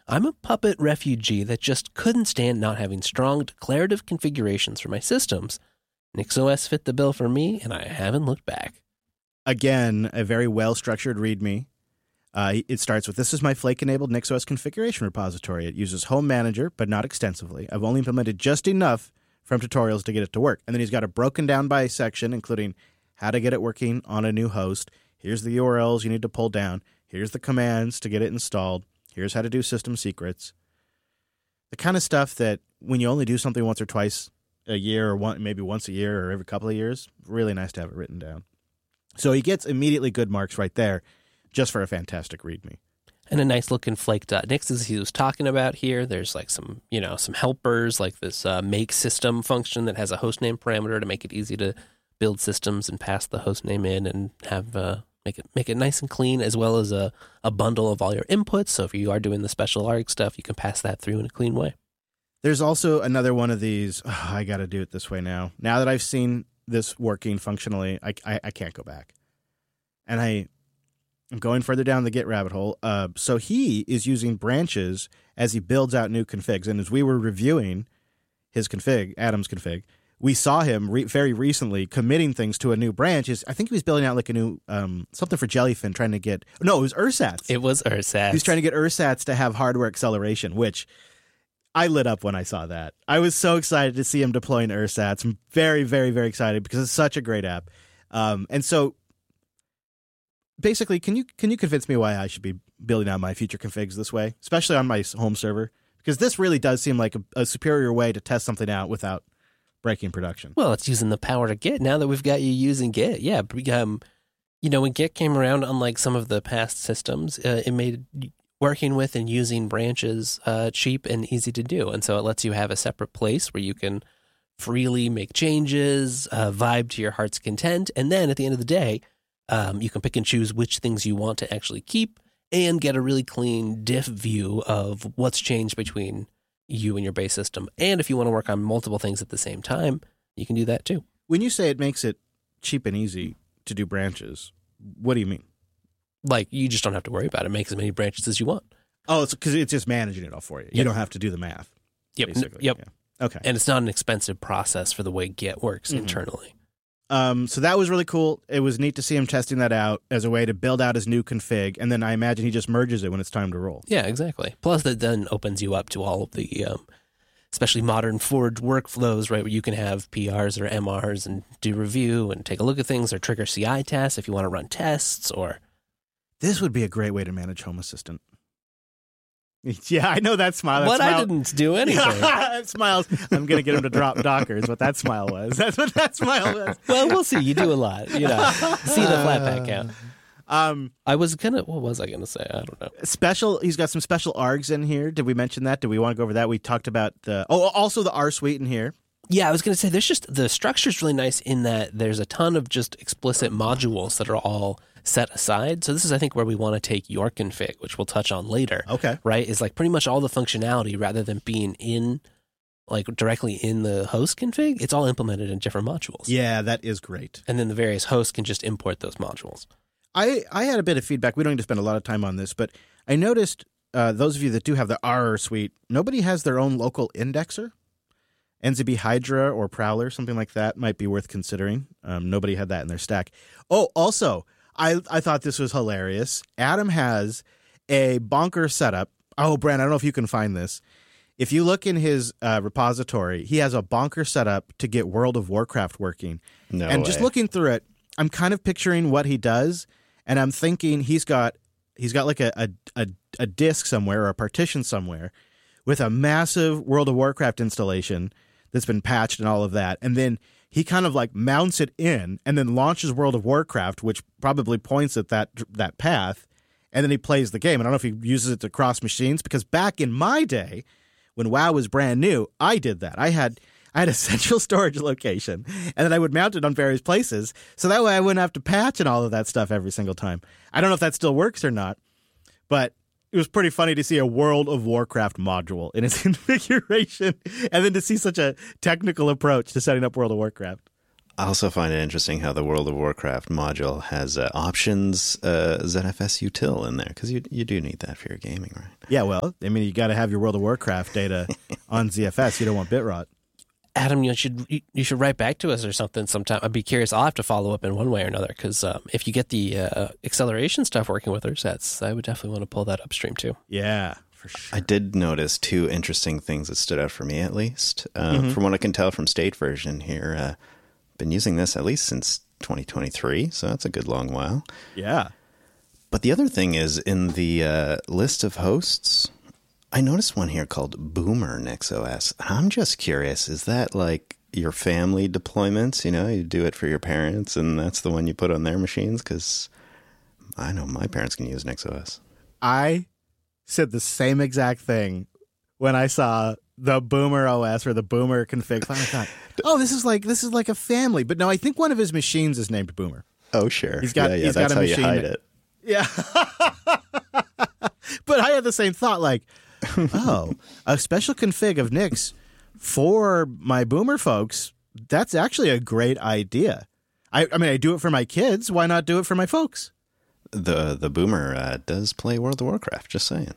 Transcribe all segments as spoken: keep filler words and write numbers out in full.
I'm a Puppet refugee that just couldn't stand not having strong declarative configurations for my systems. NixOS fit the bill for me, and I haven't looked back. Again, a very well-structured README. Uh, it starts with, this is my Flake-enabled NixOS configuration repository. It uses Home Manager, but not extensively. I've only implemented just enough from tutorials to get it to work. And then he's got it broken down by section, including how to get it working on a new host. Here's the U R Ls you need to pull down. Here's the commands to get it installed. Here's how to do system secrets. The kind of stuff that when you only do something once or twice a year, or one, maybe once a year or every couple of years, really nice to have it written down. So he gets immediately good marks right there just for a fantastic README. And a nice looking flake.nix as he was talking about here. There's like some, you know, some helpers like this uh, make system function that has a hostname parameter to make it easy to build systems and pass the hostname in and have uh, make it make it nice and clean, as well as a, a bundle of all your inputs. So if you are doing the special arg stuff, you can pass that through in a clean way. There's also another one of these, oh, I got to do it this way now. Now that I've seen this working functionally, I, I, I can't go back. And I, I'm going further down the Git rabbit hole. Uh, so he is using branches as he builds out new configs. And as we were reviewing his config, Adam's config, we saw him re- very recently committing things to a new branch. Is I think he was building out like a new, um, something for Jellyfin, trying to get, no, it was ersatz. It was ersatz. He was trying to get ersatz to have hardware acceleration, which I lit up when I saw that. I was so excited to see him deploying ersatz. I'm very, very, very excited because it's such a great app. Um, and so basically, can you can you convince me why I should be building out my future configs this way, especially on my home server? Because this really does seem like a, a superior way to test something out without breaking production. Well, it's using the power to Git. Now that we've got you using Git, yeah. Um, you know, when Git came around, unlike some of the past systems, uh, it made working with and using branches uh, cheap and easy to do. And so it lets you have a separate place where you can freely make changes, uh, vibe to your heart's content. And then at the end of the day, um, you can pick and choose which things you want to actually keep and get a really clean diff view of what's changed between you and your base system. And if you want to work on multiple things at the same time, you can do that too. When you say it makes it cheap and easy to do branches, what do you mean? Like, you just don't have to worry about it. Make as many branches as you want. Oh, it's because it's just managing it all for you. You Yep. don't have to do the math. Yep. Basically. Yep. Yeah. Okay. And it's not an expensive process for the way Git works Mhm. internally. Um, so that was really cool. It was neat to see him testing that out as a way to build out his new config, and then I imagine he just merges it when it's time to roll. Yeah, exactly. Plus, that then opens you up to all of the, um, especially modern Forge workflows, right, where you can have P Rs or M Rs and do review and take a look at things, or trigger C I tests if you want to run tests, or... This would be a great way to manage Home Assistant. Yeah, I know that smile. That What? smile. I didn't do anything. That smiles. I'm going to get him to drop Docker is what that smile was. That's what that smile was. Well, we'll see. You do a lot, you know. See the Flatpak count. Um, I was gonna. What was I gonna say? I don't know. special. He's got some special args in here. Did we mention that? Did we want to go over that? We talked about the. Oh, also the R suite in here. Yeah, I was gonna say there's just the structure's really nice in that there's a ton of just explicit modules that are all set aside. So this is, I think, where we want to take your config, which we'll touch on later. Okay. Right? Is like pretty much all the functionality rather than being in, like directly in the host config. It's all implemented in different modules. Yeah, that is great. And then the various hosts can just import those modules. I, I had a bit of feedback. We don't need to spend a lot of time on this, but I noticed uh, those of you that do have the R suite, nobody has their own local indexer. N Z B Hydra or Prowler, something like that, might be worth considering. Um, nobody had that in their stack. Oh, also, I, I thought this was hilarious. Adam has a bonker setup. Oh, Brent, I don't know if you can find this. If you look in his uh, repository, he has a bonker setup to get World of Warcraft working. No and way. just looking through it, I'm kind of picturing what he does, and I'm thinking he's got he's got like a a, a, a disk somewhere or a partition somewhere with a massive World of Warcraft installation that's been patched and all of that. And then he kind of like mounts it in and then launches World of Warcraft, which probably points at that that path. And then he plays the game. I don't know if he uses it to cross machines, because back in my day, when WoW was brand new, I did that. I had I had a central storage location, and then I would mount it on various places. So that way I wouldn't have to patch and all of that stuff every single time. I don't know if that still works or not, but it was pretty funny to see a World of Warcraft module in its configuration, and then to see such a technical approach to setting up World of Warcraft. I also find it interesting how the World of Warcraft module has uh, options uh, Z F S util in there, because you you do need that for your gaming, right? Yeah, well, I mean, you got to have your World of Warcraft data on Z F S. You don't want bit rot. Adam, you should you, you should write back to us or something sometime. I'd be curious. I'll have to follow up in one way or another, because um, if you get the uh, acceleration stuff working with our sets, I would definitely want to pull that upstream too. Yeah, for sure. I did notice two interesting things that stood out for me, at least. Uh, Mm-hmm. From what I can tell from state version here, uh, been using this at least since twenty twenty-three, so that's a good long while. Yeah. But the other thing is, in the uh, list of hosts, I noticed one here called Boomer NixOS. I'm just curious, is that like your family deployments? You know, you do it for your parents, and that's the one you put on their machines? Because I know my parents can use NixOS. I said the same exact thing when I saw the Boomer O S or the Boomer config. I thought, oh, this is like this is like a family. But no, I think one of his machines is named Boomer. Oh, sure. He's got- yeah, yeah, he's that's got a how machine you hide that- it. Yeah. But I had the same thought, like, oh, a special config of Nix for my Boomer folks, that's actually a great idea. I, I mean, I do it for my kids. Why not do it for my folks? The the Boomer uh, does play World of Warcraft, just saying.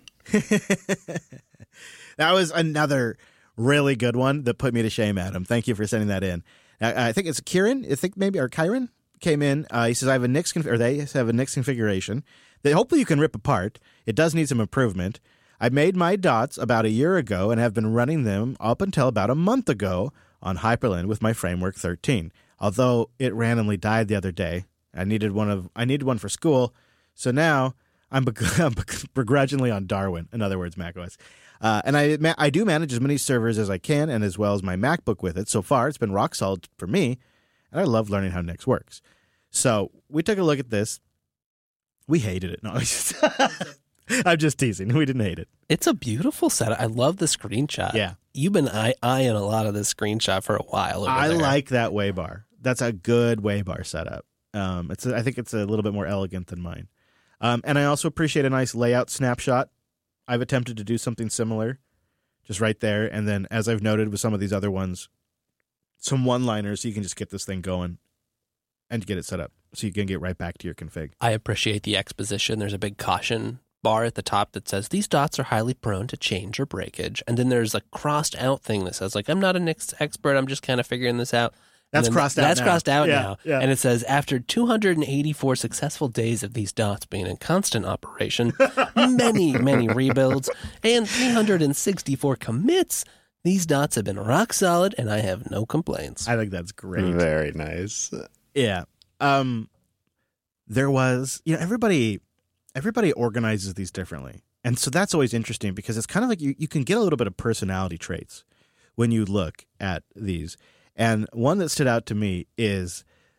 That was another really good one that put me to shame, Adam. Thank you for sending that in. I, I think it's Kieran, I think maybe, or Kyron came in. Uh, he says, I have a Nix, conf- or they have a Nix configuration that hopefully you can rip apart. It does need some improvement. I made my dots about a year ago and have been running them up until about a month ago on Hyperland with my Framework thirteen. Although it randomly died the other day. I needed one of I needed one for school, so now I'm, be- I'm begrudgingly on Darwin. In other words, macOS. Uh, and I ma- I do manage as many servers as I can, and as well as my MacBook with it. So far, it's been rock solid for me, and I love learning how Nix works. So we took a look at this. We hated it. No, I'm just, I'm just teasing. We didn't hate it. It's a beautiful setup. I love the screenshot. Yeah. You've been eye- eyeing a lot of this screenshot for a while. Over I there. like that way bar. That's a good way bar setup. Um, it's a, I think it's a little bit more elegant than mine. Um, and I also appreciate a nice layout snapshot. I've attempted to do something similar, just right there. And then, as I've noted with some of these other ones, some one-liners so you can just get this thing going and get it set up so you can get right back to your config. I appreciate the exposition. There's a big caution bar at the top that says these dots are highly prone to change or breakage. And then there's a crossed out thing that says, like, I'm not a Nix expert. I'm just kind of figuring this out. And That's then crossed out That's now. crossed out Yeah, now. yeah. And it says, after two hundred eighty-four successful days of these dots being in constant operation, many, many rebuilds, and three hundred sixty-four commits, these dots have been rock solid, and I have no complaints. I think that's great. Very nice. Yeah. Um, there was, you know, everybody, everybody organizes these differently. And so that's always interesting because it's kind of like you, you can get a little bit of personality traits when you look at these. And one that stood out to me is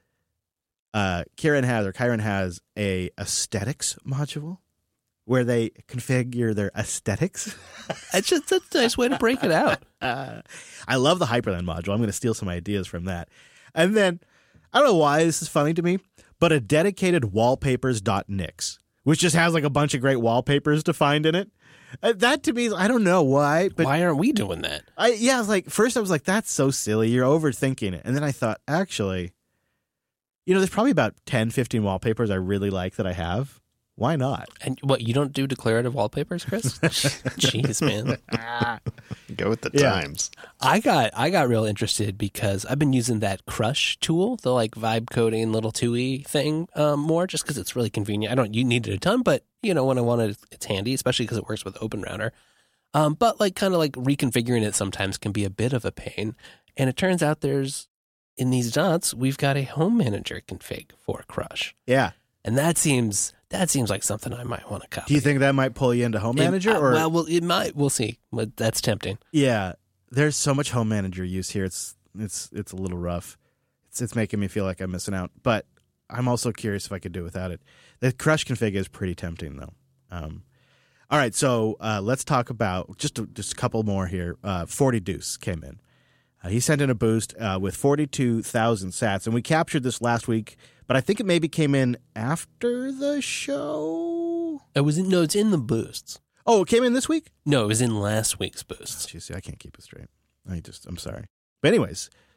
uh, Kieran has, or Kyron has a aesthetics module where they configure their aesthetics. It's just a nice way to break it out. Uh, I love the Hyperland module. I'm going to steal some ideas from that. And then, I don't know why this is funny to me, but a dedicated wallpapers.nix, which just has like a bunch of great wallpapers to find in it. Uh, that to me, I don't know why, but Why aren't we doing that? I yeah, I was like, first I was like, that's so silly. You're overthinking it. And then I thought, actually, you know, there's probably about ten, fifteen wallpapers I really like that I have. Why not? And what, you don't do declarative wallpapers, Chris? Jeez, man. Go with the Yeah. times. I got I got real interested because I've been using that Crush tool, the like vibe coding little two E thing, um, more just because it's really convenient. I don't you need it a ton, but you know when I want it, it's handy, especially because it works with OpenRouter. Um, but like kind of like reconfiguring it sometimes can be a bit of a pain. And it turns out there's in these dots we've got a home manager config for Crush, Yeah. and that seems that seems like something I might want to copy. Do you think that might pull you into Home It- Manager? uh, or well, well, it might. We'll see. But that's tempting. Yeah, there's so much Home Manager use here. It's it's it's a little rough. It's it's making me feel like I'm missing out. But I'm also curious if I could do without it. The Crush config is pretty tempting though. Um, all right, so uh, let's talk about just a, just a couple more here. Uh, forty Deuce came in. Uh, he sent in a boost uh, with forty-two thousand sats, and we captured this last week. But I think it maybe came in after the show. It was in, no, it's in the boosts. Oh, it came in this week? No, it was in last week's boosts. Jeez, I can't keep it straight. I just, I'm sorry. But anyways,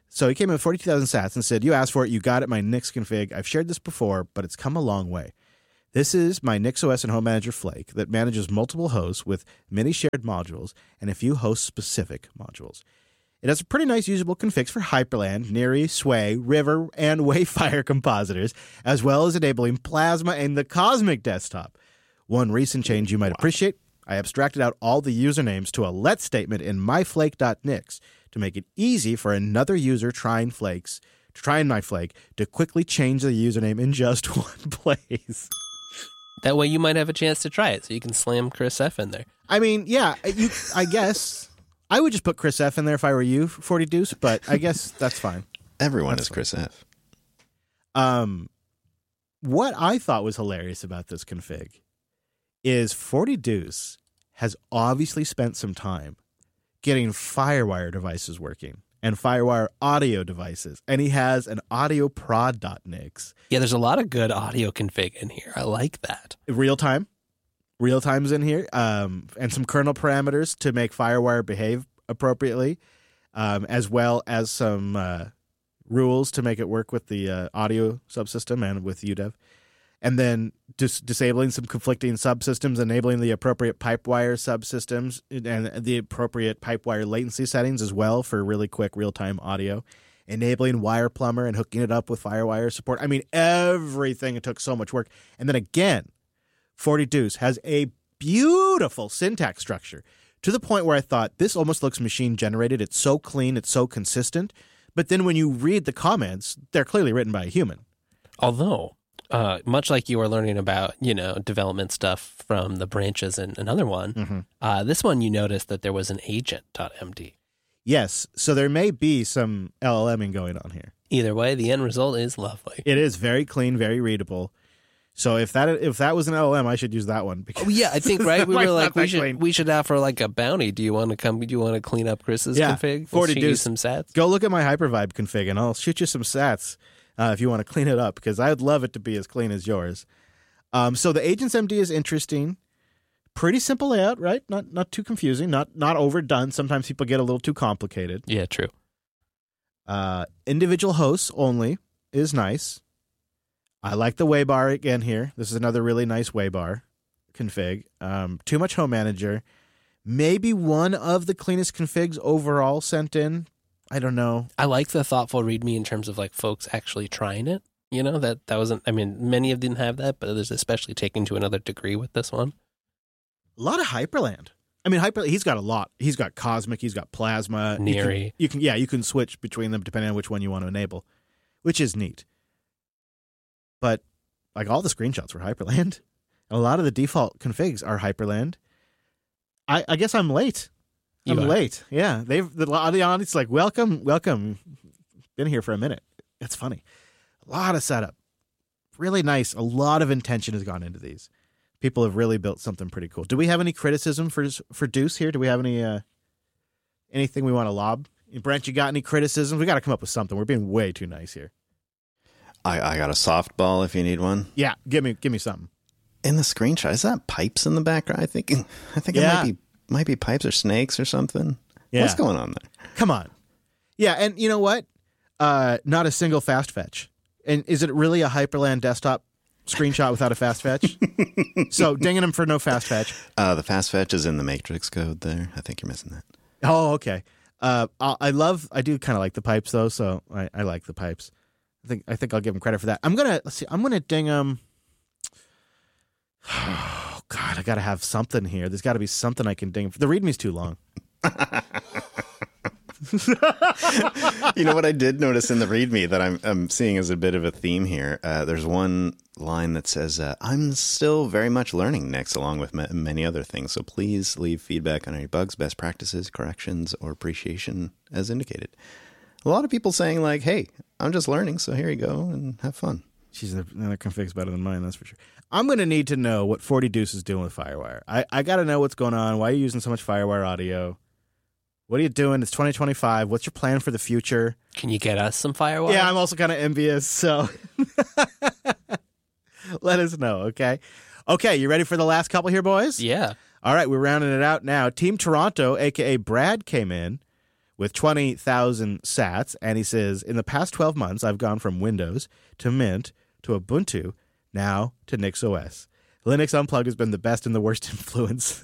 So he came in with forty-two thousand sats and said, you asked for it, you got it, my Nix config. I've shared this before, but it's come a long way. This is my NixOS and Home Manager Flake that manages multiple hosts with many shared modules and a few host-specific modules. It has a pretty nice usable configs for Hyperland, Neri, Sway, River, and Wayfire compositors, as well as enabling Plasma and the Cosmic desktop. One recent change you might appreciate, I abstracted out all the usernames to a let statement in myflake.nix to make it easy for another user trying Flakes, trying my Flake, to quickly change the username in just one place. That way you might have a chance to try it, so you can slam Chris F in there. I mean, yeah, you, I guess I would just put Chris F in there if I were you, forty Deuce, but I guess that's fine. Everyone that's is Chris fine. F. Um, what I thought was hilarious about this config is forty Deuce has obviously spent some time getting FireWire devices working and FireWire audio devices, and he has an audioprod.nix. Yeah, there's a lot of good audio config in here. I like that. Real time. Real time's in here, um, and some kernel parameters to make FireWire behave appropriately, um, as well as some uh, rules to make it work with the uh, audio subsystem and with U D E V. And then dis- disabling some conflicting subsystems, enabling the appropriate pipewire subsystems and the appropriate pipewire latency settings as well for really quick real-time audio, enabling Wire Plumber and hooking it up with FireWire support. I mean, everything. It took so much work. And then again, forty Deuce has a beautiful syntax structure to the point where I thought this almost looks machine-generated. It's so clean. It's so consistent. But then when you read the comments, they're clearly written by a human. Although... Uh, much like you were learning about, you know, development stuff from the branches in another one, Mm-hmm. uh, this one you noticed that there was an agent.md. Yes, so there may be some LLMing going on here. Either way, the end result is lovely. It is very clean, very readable. So if that if that was an L L M, I should use that one. Because Oh, yeah, I think, right? We Might were like, not we that should clean. we should offer like a bounty. Do you want to come? Do you want to clean up Chris's Yeah, config? forty We'll shoot you Deuce. some sats. Go look at my Hypervibe config, and I'll shoot you some sats uh, if you want to clean it up, because I'd love it to be as clean as yours. Um, so the Agents M D is interesting. Pretty simple layout, right? Not not too confusing, not not overdone. Sometimes people get a little too complicated. Yeah, true. Uh, individual hosts only is nice. I like the Waybar again here. This is another really nice Waybar config. Um, too much Home Manager. Maybe one of the cleanest configs overall sent in. I don't know. I like the thoughtful README in terms of like folks actually trying it. You know, that that wasn't, I mean, many of them have that, but there's especially taken to another degree with this one. A lot of Hyperland. I mean, Hyper. He's got a lot. He's got Cosmic. He's got Plasma. You Neri. can, you can, yeah, you can switch between them depending on which one you want to enable, which is neat. But like all the screenshots were Hyperland. A lot of the default configs are Hyperland. I, I guess I'm late. You I'm are. late. Yeah, they've the audience it's like welcome, welcome. Been here for a minute. It's funny. A lot of setup. Really nice. A lot of intention has gone into these. People have really built something pretty cool. Do we have any criticism for for Deuce here? Do we have any uh, anything we want to lob? Brent, you got any criticism? We got to come up with something. We're being way too nice here. I, I got a softball if you need one. Yeah, give me give me something. In the screenshot, is that pipes in the background? I think I think Yeah. it might be might be pipes or snakes or something. Yeah. What's going on there? Come on. Yeah, and you know what? Uh, not a single fast fetch. And is it really a Hyperland desktop screenshot without a fast fetch? So dinging him for no fast fetch. Uh, the fast fetch is in the matrix code there. I think you're missing that. Oh, okay. Uh, I I love. I do kind of like the pipes though, so I, I like the pipes. I think I think I'll give him credit for that. I'm gonna let's see. I'm gonna ding him. Oh God, I gotta have something here. There's got to be something I can ding. The README's too long. You know what I did notice in the README that I'm I'm seeing as a bit of a theme here? Uh, there's one line that says, uh, I'm still very much learning Nix along with ma- many other things. So please leave feedback on any bugs, best practices, corrections, or appreciation as indicated. A lot of people saying like, hey, I'm just learning. So here you go and have fun. She's another config's better than mine, that's for sure. I'm going to need to know what forty Deuce is doing with FireWire. I, I got to know what's going on. Why are you using so much FireWire audio? What are you doing? It's twenty twenty-five. What's your plan for the future? Can you get us some FireWire? Yeah, I'm also kind of envious, so let us know, okay? Okay, you ready for the last couple here, boys? Yeah. All right, we're rounding it out now. Team Toronto, a k a. Brad, came in with twenty thousand sats. And he says, in the past twelve months, I've gone from Windows to Mint to Ubuntu, now to NixOS. Linux Unplugged has been the best and the worst influence.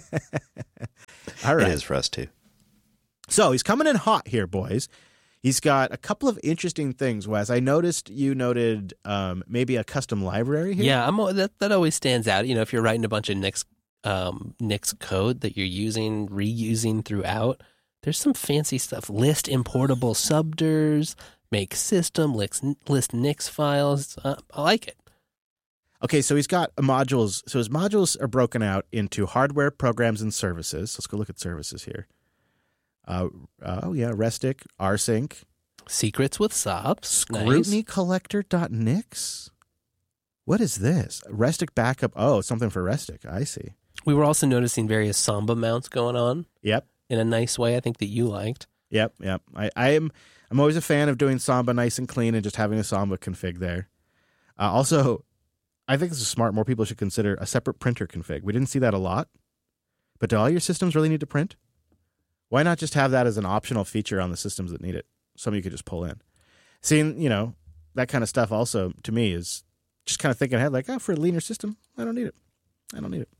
All right. It is for us, too. So he's coming in hot here, boys. He's got a couple of interesting things, Wes. I noticed you noted um, maybe a custom library here. Yeah, I'm, that, that always stands out. You know, if you're writing a bunch of Nix, um, Nix code that you're using, reusing throughout, there's some fancy stuff. List importable subders, make system, list, list Nix files. Uh, I like it. Okay, so he's got modules. So his modules are broken out into hardware, programs, and services. Let's go look at services here. Uh, oh, yeah, Restic, rsync. Secrets with sops. Scrutiny Nice. collector dot nix. What is this? Restic backup. Oh, something for Restic. I see. We were also noticing various Samba mounts going on Yep, in a nice way, I think, that you liked. yep, yep. I, I am. I'm always a fan of doing Samba nice and clean and just having a Samba config there. Uh, also, I think this is smart. More people should consider a separate printer config. We didn't see that a lot, but do all your systems really need to print? Why not just have that as an optional feature on the systems that need it? Something you could just pull in. Seeing, you know, that kind of stuff also, to me, is just kind of thinking ahead, like, oh, for a leaner system, I don't need it. I don't need it.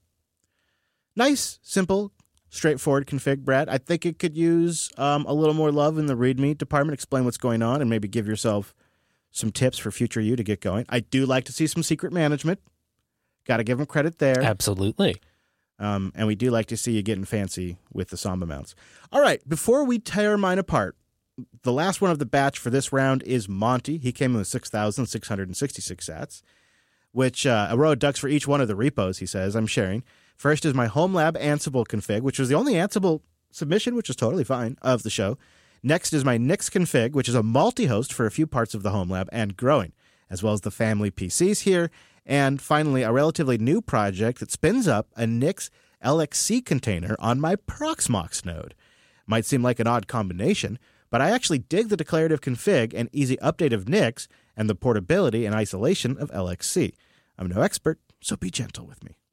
Nice, simple, straightforward config, Brad. I think it could use um, a little more love in the README department, explain what's going on, and maybe give yourself some tips for future you to get going. I do like to see some secret management. Got to give them credit there. Absolutely. Um, and we do like to see you getting fancy with the Samba mounts. All right, before we tear mine apart, the last one of the batch for this round is Monty. He came in with six thousand six hundred sixty-six sats, which uh, a row of ducks for each one of the repos, he says, I'm sharing. First is my Home Lab Ansible config, which was the only Ansible submission, which is totally fine, of the show. Next is my Nix config, which is a multi-host for a few parts of the Home Lab and growing, as well as the family P Cs here. And finally, a relatively new project that spins up a Nix L X C container on my Proxmox node. Might seem like an odd combination, but I actually dig the declarative config and easy update of Nix and the portability and isolation of L X C. I'm no expert, so be gentle with me.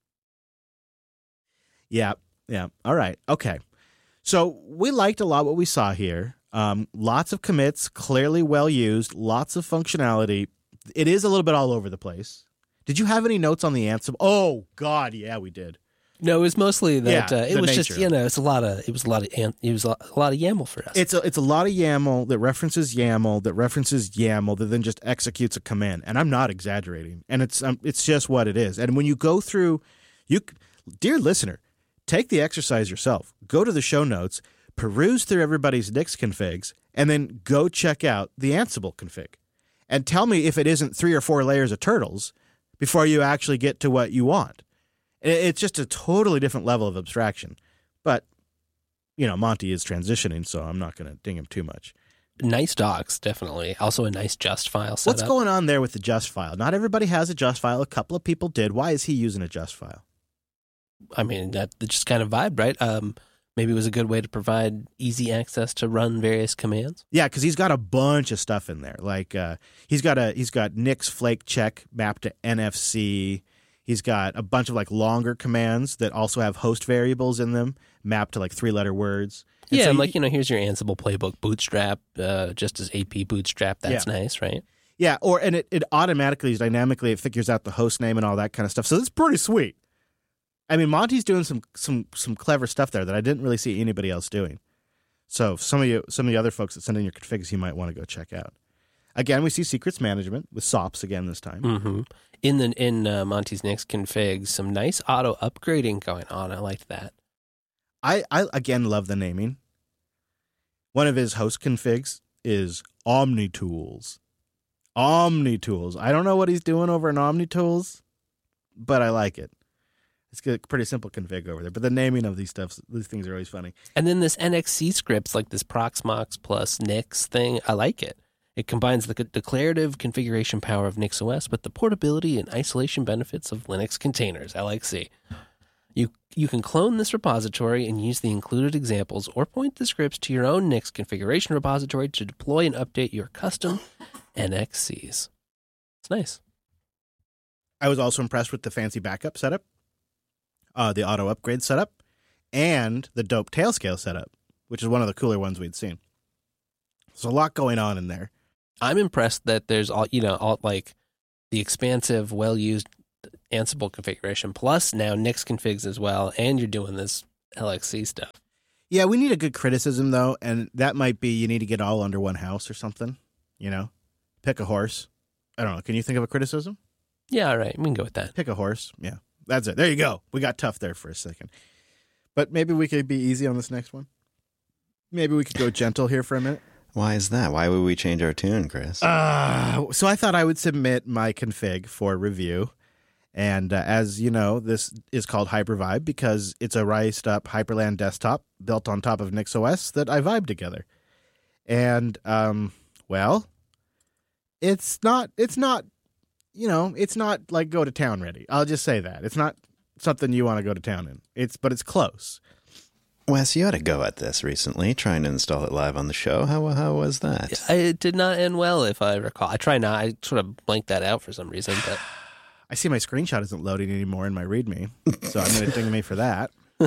Yeah, yeah. All right. Okay. So we liked a lot what we saw here. Um, lots of commits, clearly well used, lots of functionality. It is a little bit all over the place. Did you have any notes on the Ansible? Oh God, yeah, we did. No, it was mostly that Yeah, uh, it the was nature just of you it. know it's a lot of it was a lot of an- it was a lot of YAML for us. It's a it's a lot of YAML that references YAML that references YAML that then just executes a command. And I'm not exaggerating. And it's um, it's just what it is. And when you go through, you dear listener, take the exercise yourself. Go to the show notes, peruse through everybody's Nix configs, and then go check out the Ansible config. And tell me if it isn't three or four layers of turtles before you actually get to what you want. It's just a totally different level of abstraction. But, you know, Monty is transitioning, so I'm not going to ding him too much. Nice docs, definitely. Also a nice just file setup. What's going on there with the just file? Not everybody has a just file. A couple of people did. Why is he using a just file? I mean, that that just kind of vibe, right? Um, maybe it was a good way to provide easy access to run various commands. Yeah, because he's got a bunch of stuff in there. Like uh, he's got a he's got Nix flake check mapped to N F C. He's got a bunch of like longer commands that also have host variables in them mapped to like three letter words. And yeah, so and you- like, you know, here's your Ansible playbook bootstrap, uh, just as A P bootstrap. That's Yeah. nice, right? Yeah, or and it, it automatically, dynamically, it figures out the host name and all that kind of stuff. So it's pretty sweet. I mean, Monty's doing some some some clever stuff there that I didn't really see anybody else doing. So some of you, some of the other folks that send in your configs, you might want to go check out. Again, we see secrets management with SOPs again this time. Mm-hmm. In the in uh, Monty's Nix config, some nice auto upgrading going on. I liked that. I, I again love the naming. One of his host configs is OmniTools. OmniTools. I don't know what he's doing over in OmniTools, but I like it. It's a pretty simple config over there. But the naming of these stuff, these things are always funny. And then this N X C scripts, like this Proxmox plus Nix thing, I like it. It combines the declarative configuration power of NixOS with the portability and isolation benefits of Linux containers, L X C. You you can clone this repository and use the included examples, or point the scripts to your own Nix configuration repository to deploy and update your custom N X Cs. It's nice. I was also impressed with the fancy backup setup, uh, the auto upgrade setup, and the dope tailscale setup, which is one of the cooler ones we'd seen. There's a lot going on in there. I'm impressed that there's all, you know, all like the expansive, well-used Ansible configuration, plus now Nix configs as well, and you're doing this L X C stuff. Yeah, we need a good criticism, though, and that might be you need to get all under one house or something, you know? Pick a horse. I don't know. Can you think of a criticism? Yeah, all right. We can go with that. Pick a horse. Yeah, that's it. There you go. We got tough there for a second. But maybe we could be easy on this next one. Maybe we could go gentle here for a minute. Why is that? Why would we change our tune, Chris? Uh, so I thought I would submit my config for review. And uh, as you know, this is called Hypervibe because it's a rised up Hyperland desktop built on top of NixOS that I vibe together. And, um, well, it's not, it's not, you know, it's not like go to town ready. I'll just say that. It's not something you want to go to town in. It's, but it's close. Wes, you had a go at this recently, trying to install it live on the show. How how was that? It did not end well, if I recall. I try not. I sort of blanked that out for some reason. But I see my screenshot isn't loading anymore in my README, so I'm going to ding me for that.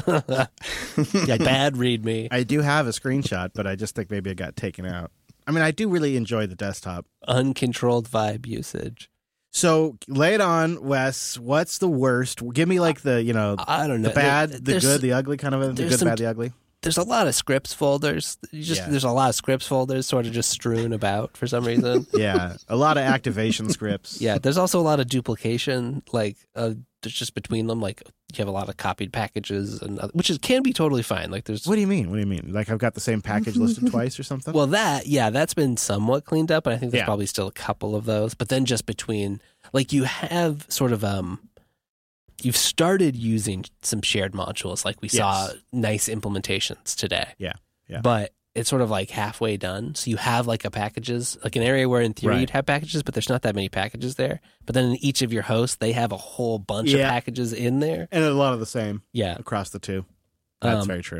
Yeah, bad README. I do have a screenshot, but I just think maybe it got taken out. I mean, I do really enjoy the desktop. Uncontrolled vibe usage. So lay it on, Wes. What's the worst? Give me like the, you know, I don't know. the bad, There- the there's- good, the ugly kind of a, the there's good, some- bad, the ugly. There's a lot of scripts folders. You just Yeah. There's a lot of scripts folders sort of just strewn about for some reason. Yeah, a lot of activation scripts. Yeah, there's also a lot of duplication, like uh, there's just between them. Like you have a lot of copied packages, and other, which is can be totally fine. Like there's What do you mean? What do you mean? Like I've got the same package listed twice or something? well that yeah that's been somewhat cleaned up, but I think there's Yeah. probably still a couple of those. But then just between like you have sort of um you've started using some shared modules, like we saw Yes. nice implementations today. Yeah, yeah. But it's sort of like halfway done. So you have like a packages, like an area where in theory Right. you'd have packages, but there's not that many packages there. But then in each of your hosts, they have a whole bunch Yeah. of packages in there. And a lot of the same Yeah. across the two. That's Um, very true.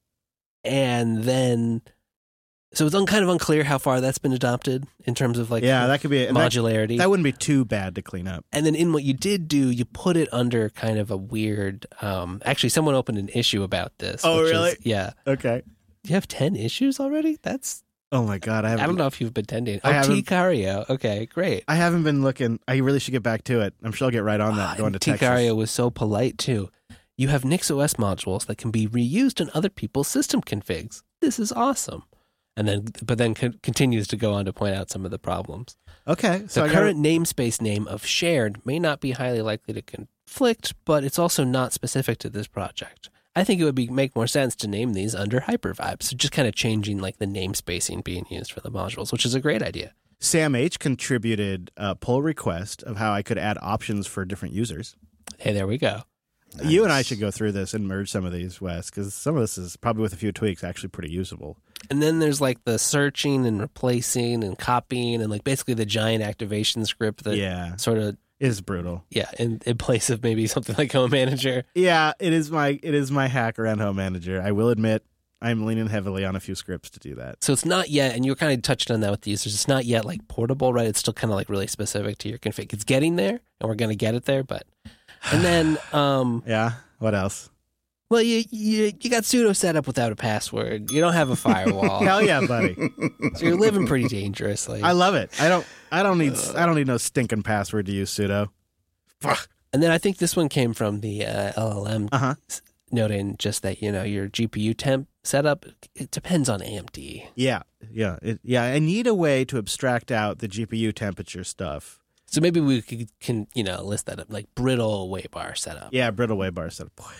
And then, so it's un, kind of unclear how far that's been adopted in terms of like Yeah, that could be and that, modularity. that wouldn't be too bad to clean up. And then in what you did do, you put it under kind of a weird. Um, actually, someone opened an issue about this. Oh, which is- really? yeah. Okay. You have ten issues already? That's. Oh my god, I I haven't. don't know if you've been tending. I Oh, haven't- T Cario. Okay, great. I haven't been looking. I really should get back to it. I'm sure I'll get right on that. Ah, going to and Texas. Tcario was so polite too. You have NixOS modules that can be reused in other people's system configs. This is awesome. And then, but then con- continues to go on to point out some of the problems. Okay, so The I got current namespace name of shared may not be highly likely to conflict, but it's also not specific to this project. I think it would be make more sense to name these under Hypervibe. So just kind of changing like the namespacing being used for the modules, which is a great idea. Sam H contributed a pull request of how I could add options for different users. Hey, there we go. You and I Nice. should go through this and merge some of these, Wes, because some of this is probably with a few tweaks actually pretty usable. And then there's like the searching and replacing and copying and like basically the giant activation script that Yeah, sort of, it is brutal. yeah, in, in place of maybe something like Home Manager. Yeah, it is my it is my hack around Home Manager. I will admit I'm leaning heavily on a few scripts to do that. So it's not yet, and you were kind of touched on that with the users, it's not yet like portable, right? It's still kind of like really specific to your config. It's getting there, and we're going to get it there, but. And then, um, Yeah. What else? well, you, you you got sudo set up without a password. You don't have a firewall. Hell yeah, buddy. So you're living pretty dangerously. I love it. I don't. I don't need. I don't need no stinking password to use sudo. And then I think this one came from the uh, L L M, Uh huh. noting just that, you know, your G P U temp setup, it depends on A M D. Yeah. Yeah. It, yeah. I need a way to abstract out the G P U temperature stuff. So maybe we could, can, you know, list that up, like brittle waybar setup. Yeah. Brittle way bar setup. Boy.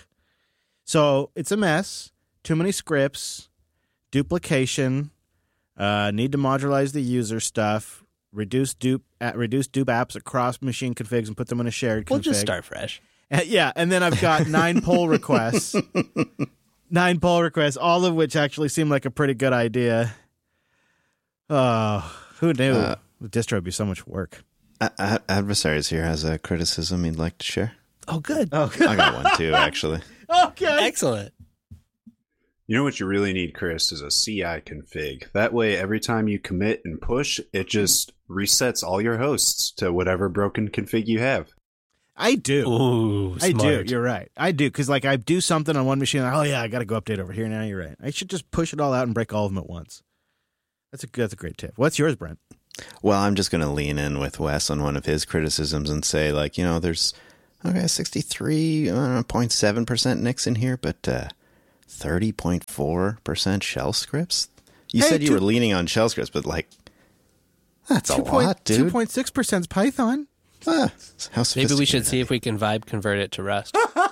So it's a mess. Too many scripts. Duplication. Uh, need to modularize the user stuff. Reduce dupe. Uh, reduce dupe apps across machine configs and put them in a shared We'll config. just start fresh. Uh, yeah, and then I've got nine pull requests. Nine pull requests, all of which actually seem like a pretty good idea. Oh, who knew? Uh, the distro would be so much work. A- a- Adversaries here has a criticism he'd like to share. Oh, good. Oh, I got one too, actually. okay. Excellent. You know what you really need, Chris, is a C I config. That way, every time you commit and push, it just resets all your hosts to whatever broken config you have. I do. Ooh, I do. smart. You're right. I do. Because, like, I do something on one machine. Oh, yeah, I got to go update over here. Now you're right. I should just push it all out and break all of them at once. That's a, that's a great tip. What's yours, Brent? Well, I'm just going to lean in with Wes on one of his criticisms and say, like, you know, there's, okay, sixty-three point seven percent N I Cs in here, but uh, thirty point four percent shell scripts? You Hey, said you two- were leaning on shell scripts, but, like, that's a two point, lot, dude. two point six percent is Python. Ah, how Maybe we should sophisticated see are if we can vibe convert it to Rust.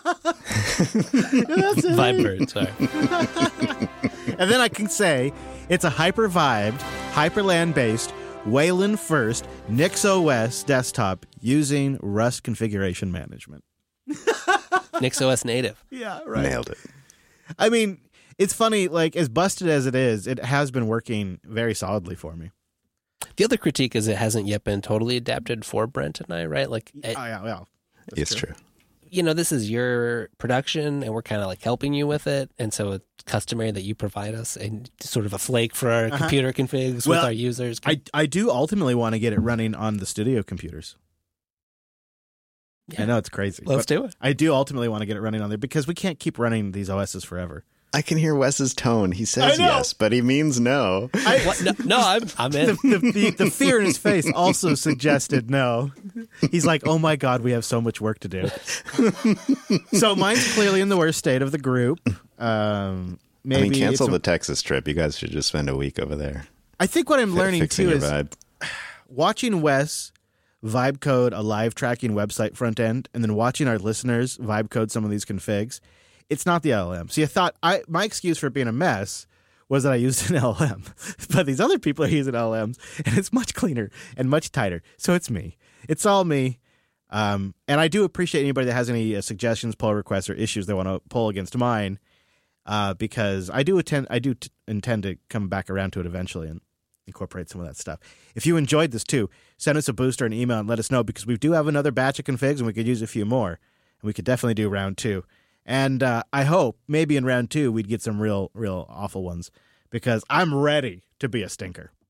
Vibe bird, sorry. And then I can say it's a hyper-vibed, hyperland-based, Wayland first NixOS desktop using Rust configuration management. NixOS native. Yeah, you? Nailed it. I mean, it's funny, like, as busted as it is, it has been working very solidly for me. The other critique is it hasn't yet been totally adapted for Brent and I, right? Like, Oh, yeah, yeah. That's It's true. you know, this is your production and we're kind of like helping you with it. And so it's customary that you provide us and sort of a flake for our Uh-huh. computer configs Well, with our users. I, I do ultimately want to get it running on the studio computers. Yeah. I know it's crazy. Let's but do it. I do ultimately want to get it running on there because we can't keep running these O Ss forever. I can hear Wes's tone. He says I know. yes, but he means no. I, What? No, no, I'm, I'm in. the, the, the, the fear in his face also suggested no. He's like, oh my God, we have so much work to do. So mine's clearly in the worst state of the group. Um, maybe I mean, cancel it's the a- Texas trip. You guys should just spend a week over there. I think what I'm fi- learning fixing too your is vibe. watching Wes vibe code a live tracking website front end and then watching our listeners vibe code some of these configs. It's not the L L M. See, I thought I my excuse for it being a mess was that I used an L L M. But these other people are using L L Ms, and it's much cleaner and much tighter. So it's me. It's all me. Um, and I do appreciate anybody that has any uh, suggestions, pull requests, or issues they want to pull against mine, uh, because I do attend, I do t- intend to come back around to it eventually and incorporate some of that stuff. If you enjoyed this too, send us a boost or an email and let us know, because we do have another batch of configs and we could use a few more. And we could definitely do round two. And uh, I hope maybe in round two we'd get some real, real awful ones, because I'm ready to be a stinker.